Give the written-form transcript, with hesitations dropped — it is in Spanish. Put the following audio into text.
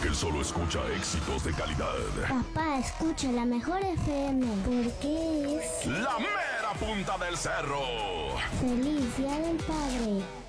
que solo escucha éxitos de calidad. Papá, escucha la mejor FM porque es La mera punta del cerro. Feliz Día del Padre.